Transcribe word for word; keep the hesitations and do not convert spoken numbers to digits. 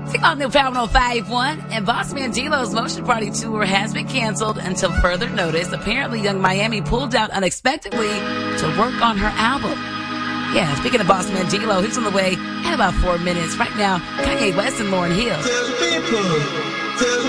See on New Power oh five one, and Boss Man D-Lo's Motion Party Tour has been canceled until further notice. Apparently, Young Miami pulled out unexpectedly to work on her album. Yeah, speaking of Boss Man D-Lo, he's on the way in about four minutes. Right now, Kanye West and Lauryn Hill.